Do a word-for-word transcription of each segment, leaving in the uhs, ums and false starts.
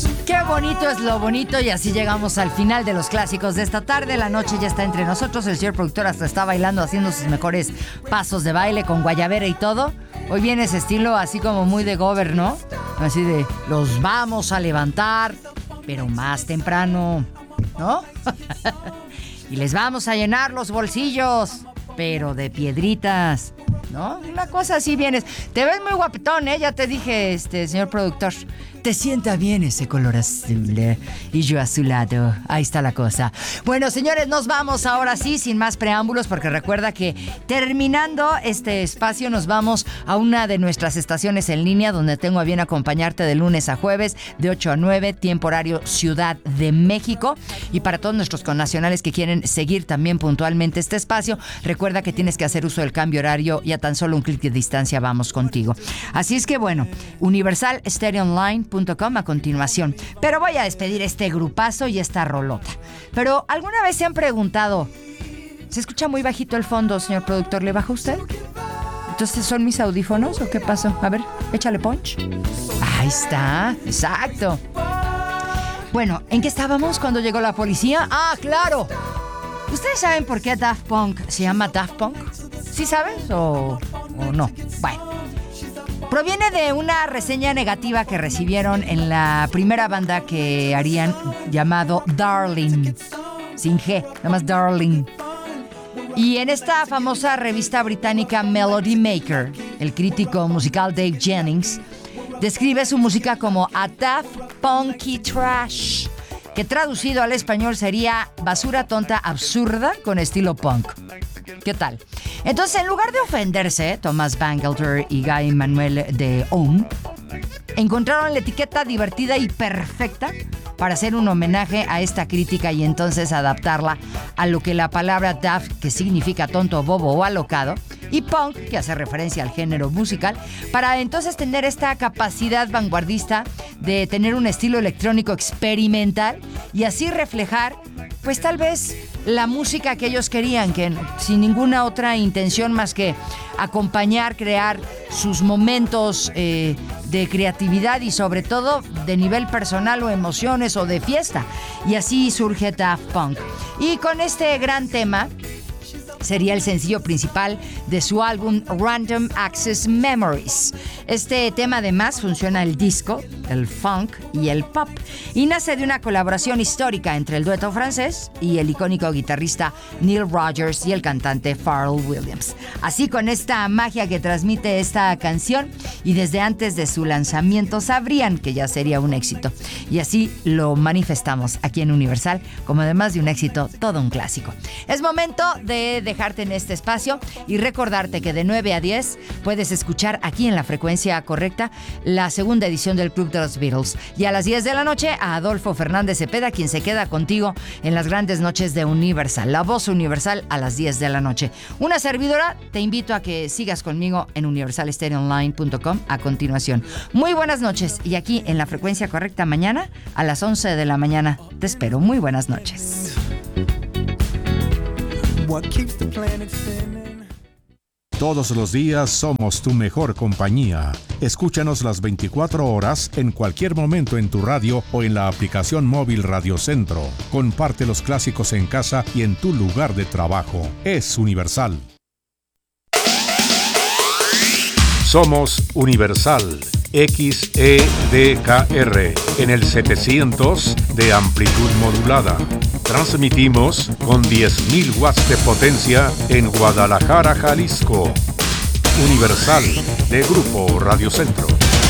Qué bonito es lo bonito, y así llegamos al final de los clásicos de esta tarde. La noche ya está entre nosotros. El señor productor hasta está bailando, haciendo sus mejores pasos de baile con guayabera y todo. Hoy viene ese estilo así como muy de Gober, ¿no? Así de, los vamos a levantar, pero más temprano, ¿no? Y les vamos a llenar los bolsillos, pero de piedritas, ¿no? Una cosa así vienes. Te ves muy guapetón, ¿eh? Ya te dije, este, señor productor. Te sienta bien ese color azul, ¿eh? Y yo a su lado. Ahí está la cosa. Bueno, señores, nos vamos ahora sí, sin más preámbulos, porque recuerda que terminando este espacio nos vamos a una de nuestras estaciones en línea, donde tengo a bien acompañarte de lunes a jueves, de ocho a nueve, tiempo horario Ciudad de México. Y para todos nuestros connacionales que quieren seguir también puntualmente este espacio, recuerda que tienes que hacer uso del cambio horario y a tan solo un clic de distancia vamos contigo. Así es que bueno, universal stereo online punto com a continuación. Pero voy a despedir este grupazo y esta rolota. Pero ¿alguna vez se han preguntado, se escucha muy bajito el fondo, señor productor, ¿le baja usted? ¿Entonces son mis audífonos o qué pasó? A ver, échale punch. Ahí está, exacto. Bueno, ¿en qué estábamos cuando llegó la policía? ¡Ah, claro! ¿Ustedes saben por qué Daft Punk se llama Daft Punk? ¿Sí sabes o, o no? Bueno. Proviene de una reseña negativa que recibieron en la primera banda que harían, llamado Darling. Sin G, nada más Darling. Y en esta famosa revista británica Melody Maker, el crítico musical Dave Jennings describe su música como a Daft Punky Trash, que traducido al español sería basura tonta absurda con estilo punk. ¿Qué tal? Entonces, en lugar de ofenderse, Thomas Bangalter y Guy Manuel de Ohm encontraron la etiqueta divertida y perfecta para hacer un homenaje a esta crítica y entonces adaptarla a lo que la palabra daft, que significa tonto, bobo o alocado, y punk, que hace referencia al género musical, para entonces tener esta capacidad vanguardista de tener un estilo electrónico experimental y así reflejar, pues tal vez, la música que ellos querían, que sin ninguna otra intención más que acompañar, crear sus momentos eh, de creatividad y sobre todo de nivel personal o emociones o de fiesta. Y así surge Daft Punk. Y con este gran tema, sería el sencillo principal de su álbum Random Access Memories. Este tema además funciona el disco, el funk y el pop, y nace de una colaboración histórica entre el dueto francés y el icónico guitarrista Neil Rogers y el cantante Pharrell Williams. Así, con esta magia que transmite esta canción, y desde antes de su lanzamiento sabrían que ya sería un éxito, y así lo manifestamos aquí en Universal como, además de un éxito, todo un clásico. Es momento de dejarte en este espacio y recordarte que de nueve a diez puedes escuchar aquí en la frecuencia correcta la segunda edición del Club de los Beatles, y a las diez de la noche a Adolfo Fernández Cepeda, quien se queda contigo en las grandes noches de Universal, la voz universal, a las diez de la noche. Una servidora, te invito a que sigas conmigo en universal stereo online punto com a continuación. Muy buenas noches, y aquí en la frecuencia correcta mañana a las once de la mañana te espero. Muy buenas noches. Todos los días somos tu mejor compañía. Escúchanos las veinticuatro horas en cualquier momento en tu radio o en la aplicación móvil Radio Centro. Comparte los clásicos en casa y en tu lugar de trabajo. Es Universal. Somos Universal. X E D K R en el setecientos de amplitud modulada. Transmitimos con diez mil watts de potencia en Guadalajara, Jalisco. Universal, de Grupo Radio Centro.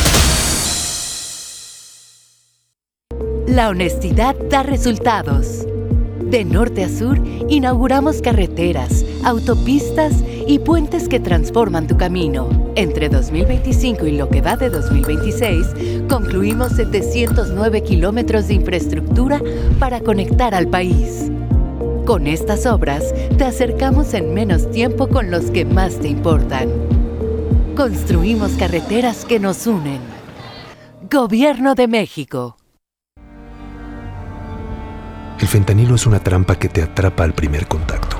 La honestidad da resultados. De norte a sur, inauguramos carreteras, autopistas y puentes que transforman tu camino. Entre dos mil veinticinco y lo que va de dos mil veintiséis, concluimos setecientos nueve kilómetros de infraestructura para conectar al país. Con estas obras, te acercamos en menos tiempo con los que más te importan. Construimos carreteras que nos unen. Gobierno de México. El fentanilo es una trampa que te atrapa al primer contacto.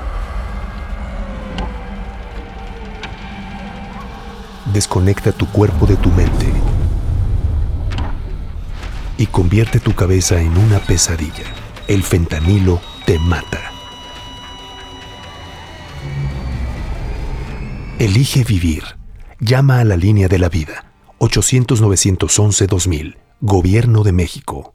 Desconecta tu cuerpo de tu mente. y convierte tu cabeza en una pesadilla. El fentanilo te mata. Elige vivir. Llama a la línea de la vida. ochocientos, novecientos once, dos mil. Gobierno de México.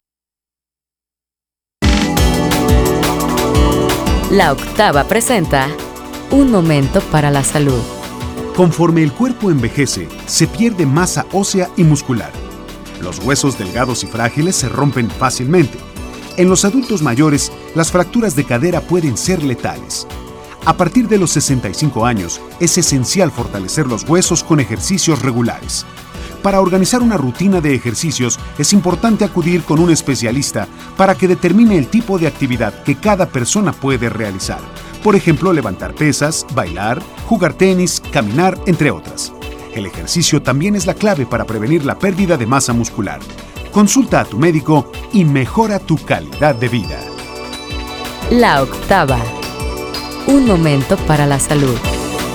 La Octava presenta Un momento para la salud. Conforme el cuerpo envejece, se pierde masa ósea y muscular. Los huesos delgados y frágiles se rompen fácilmente. En los adultos mayores, las fracturas de cadera pueden ser letales. A partir de los sesenta y cinco años, es esencial fortalecer los huesos con ejercicios regulares. Para organizar una rutina de ejercicios, es importante acudir con un especialista para que determine el tipo de actividad que cada persona puede realizar. Por ejemplo, levantar pesas, bailar, jugar tenis, caminar, entre otras. El ejercicio también es la clave para prevenir la pérdida de masa muscular. Consulta a tu médico y mejora tu calidad de vida. La Octava. Un momento para la salud.